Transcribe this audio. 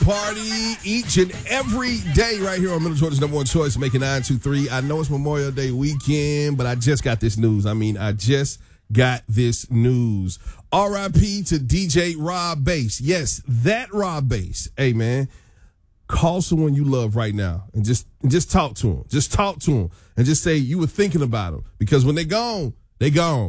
party each and every day right here on Middle Georgia's number one choice, making 923. I know it's Memorial Day weekend, but I just got this news. I just got this news. R.I.P. to DJ Rob Bass. Yes, that Rob Bass. Hey, man, call someone you love right now and just talk to them. Just talk to them and just say you were thinking about them, because when they're gone, they gone.